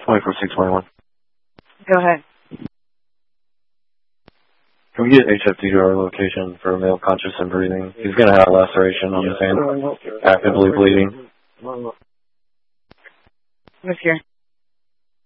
24-621. Go ahead. Can we get HFD to our location for male conscious and breathing? He's going to have a laceration on his hand, actively bleeding. What's here?